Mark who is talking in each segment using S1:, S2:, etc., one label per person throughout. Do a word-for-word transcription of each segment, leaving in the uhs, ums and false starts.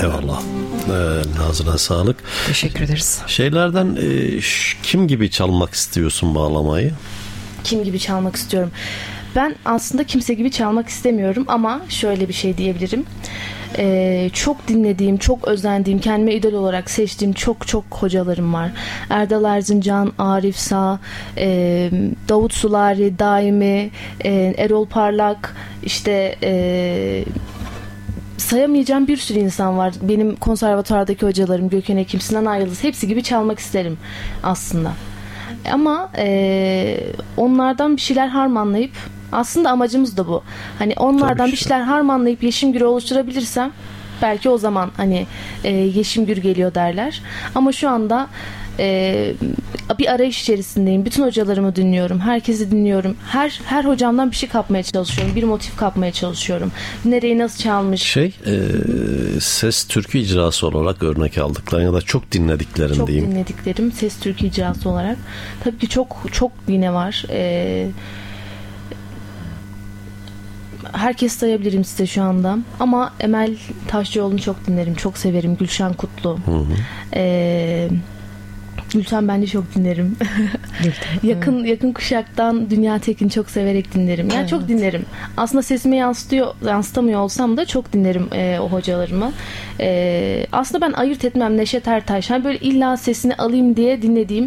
S1: Eyvallah. Ee, Nazına sağlık.
S2: Teşekkür ederiz.
S1: Şeylerden e, ş- kim gibi çalmak istiyorsun bağlamayı?
S3: Kim gibi çalmak istiyorum? Ben aslında kimse gibi çalmak istemiyorum ama şöyle bir şey diyebilirim. Ee, çok dinlediğim, çok özendiğim, kendime idol olarak seçtiğim çok çok hocalarım var. Erdal Erzincan, Arif Sağ, e, Davut Sulari, Daimi, e, Erol Parlak, işte e, sayamayacağım bir sürü insan var. Benim konservatuvardaki hocalarım, Gökhan Ekim, Sinan Ayyıldız, hepsi gibi çalmak isterim aslında. Ama e, onlardan bir şeyler harmanlayıp, aslında amacımız da bu. Hani onlardan bir şeyler harmanlayıp Yeşimgür'ü oluşturabilirsem belki o zaman hani e, Yeşimgür geliyor derler. Ama şu anda e, bir arayış içerisindeyim. Bütün hocalarımı dinliyorum. Herkesi dinliyorum. Her her hocamdan bir şey kapmaya çalışıyorum. Bir motif kapmaya çalışıyorum. Nereyi nasıl çalmış.
S1: Şey, e, ses türkü icrası olarak örnek aldıkların ya da çok dinlediklerin
S3: çok
S1: diyeyim.
S3: Çok dinlediklerim ses türkü icrası olarak. Tabii ki çok çok yine var. Eee herkes sayabilirim size şu anda. Ama Emel Taşçıoğlu'nu çok dinlerim. Çok severim. Gülşen Kutlu. Hı hı. Ee, Gülşen ben de çok dinlerim. yakın yakın kuşaktan Dünya Tekin çok severek dinlerim. Yani evet. Çok dinlerim. Aslında sesime yansıtıyor, yansıtamıyor olsam da çok dinlerim e, o hocalarımı. E, aslında ben ayırt etmem Neşet Ertaş. Yani böyle illa sesini alayım diye dinlediğim,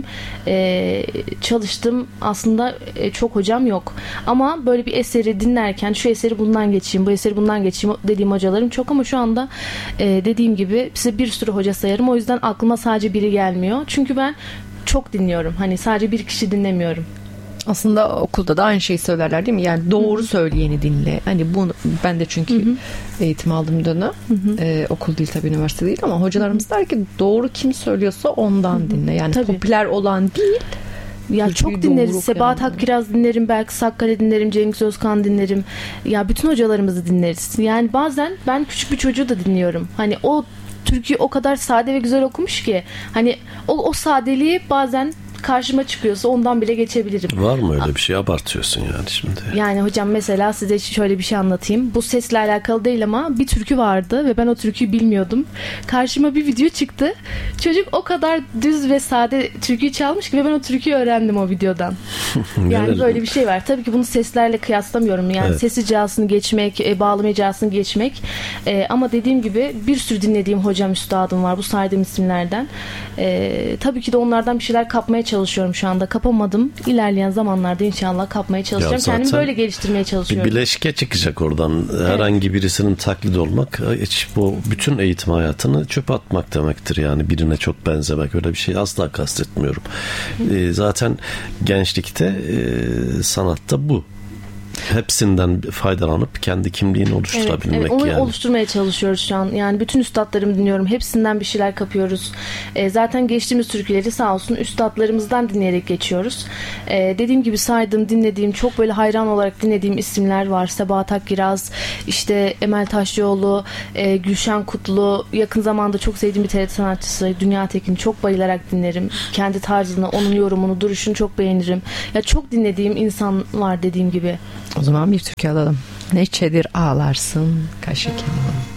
S3: e, çalıştığım aslında e, çok hocam yok. Ama böyle bir eseri dinlerken şu eseri bundan geçeyim, bu eseri bundan geçeyim dediğim hocalarım çok ama şu anda e, dediğim gibi size bir sürü hoca sayarım. O yüzden aklıma sadece biri gelmiyor. Çünkü ben çok dinliyorum. Hani sadece bir kişi dinlemiyorum.
S2: Aslında okulda da aynı şeyi söylerler değil mi? Yani doğru Hı-hı. söyleyeni dinle. Hani bunu ben de çünkü Hı-hı. eğitim aldığım dönem e, okul değil tabii üniversite değil ama hocalarımız Hı-hı. der ki doğru kim söylüyorsa ondan Hı-hı. dinle. Yani tabii. popüler olan değil.
S3: Ya çok dinleriz. Sebahat Hakkiraz dinlerim, Belki Sakkale dinlerim, Cengiz Özkan dinlerim. Ya bütün hocalarımızı dinleriz. Yani bazen ben küçük bir çocuğu da dinliyorum. Hani o türküyü o kadar sade ve güzel okumuş ki hani o, o sadeliği bazen karşıma çıkıyorsa ondan bile geçebilirim.
S1: Var mı öyle bir şey? Abartıyorsun yani şimdi.
S3: Yani hocam mesela size şöyle bir şey anlatayım. Bu sesle alakalı değil ama bir türkü vardı ve ben o türküyü bilmiyordum. Karşıma bir video çıktı. Çocuk o kadar düz ve sade türküyü çalmış ki ve ben o türküyü öğrendim o videodan. Yani böyle bir şey var. Tabii ki bunu seslerle kıyaslamıyorum. Yani evet. Ses icrasını geçmek, bağlama icrasını geçmek. Ee, ama dediğim gibi bir sürü dinlediğim hocam, üstadım var bu saydığım isimlerden. Ee, tabii ki de onlardan bir şeyler kapmaya çalışıyorum şu anda. Kapamadım. İlerleyen zamanlarda inşallah kapmaya çalışacağım. Kendimi böyle geliştirmeye çalışıyorum.
S1: Bir bileşke çıkacak oradan. Herhangi evet. birisinin taklidi olmak hiç bu bütün eğitim hayatını çöpe atmak demektir. Yani birine çok benzemek. Öyle bir şey asla kastetmiyorum. E, zaten gençlikte e, sanatta bu. Hepsinden faydalanıp kendi kimliğini oluşturabilmek.
S3: Evet, evet, onu
S1: yani.
S3: oluşturmaya çalışıyoruz şu an. Yani bütün üstadlarımı dinliyorum. Hepsinden bir şeyler kapıyoruz. E, zaten geçtiğimiz türküleri sağ olsun üstadlarımızdan dinleyerek geçiyoruz. E, dediğim gibi saydığım, dinlediğim, çok böyle hayran olarak dinlediğim isimler var. Sebahat Hakkiraz, işte Emel Taşçıoğlu, e, Gülşen Kutlu. Yakın zamanda çok sevdiğim bir T R T sanatçısı Dünya Tekin. Çok bayılarak dinlerim. Kendi tarzını, onun yorumunu, duruşunu çok beğenirim. Ya çok dinlediğim insan var dediğim gibi.
S2: O zaman bir türkü alalım. Neçedir ağlarsın kaşı kemanım.